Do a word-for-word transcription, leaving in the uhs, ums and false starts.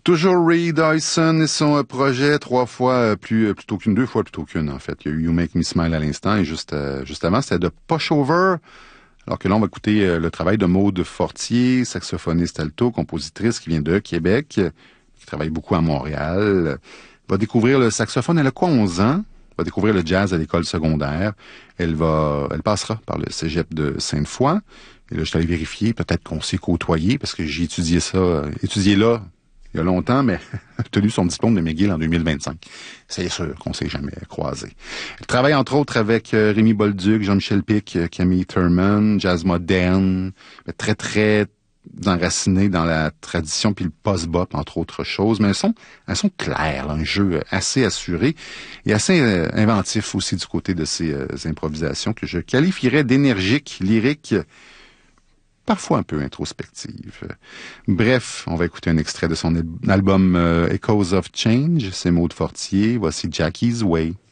Toujours Ray Dyson et son euh, projet, trois fois euh, plus euh, plutôt qu'une, deux fois plutôt qu'une en fait. Il y a eu You Make Me Smile à l'instant et juste, euh, juste avant, c'était de Pushover. Alors que là, on va écouter euh, le travail de Maude Fortier, saxophoniste alto, compositrice qui vient de Québec, qui travaille beaucoup à Montréal. Va découvrir le saxophone, elle a quoi, onze ans? Va découvrir le jazz à l'école secondaire. Elle va, elle passera par le cégep de Sainte-Foy. Et là, je suis allé vérifier, peut-être qu'on s'est côtoyé, parce que j'ai étudié ça, euh, étudié là, il y a longtemps, mais obtenu son diplôme de McGill en deux mille vingt-cinq. C'est sûr qu'on s'est jamais croisés. Elle travaille entre autres avec euh, Rémi Bolduc, Jean-Michel Pic, euh, Camille Thurman, jazz moderne, mais très très enracinées dans la tradition puis le post-bop entre autres choses, mais elles sont elles sont claires, là, un jeu assez assuré et assez euh, inventif aussi du côté de ces euh, improvisations que je qualifierais d'énergiques, lyriques, parfois un peu introspective. Bref, on va écouter un extrait de son album euh, Echoes of Change. C'est Maude Fortier. Voici Jackie's Way.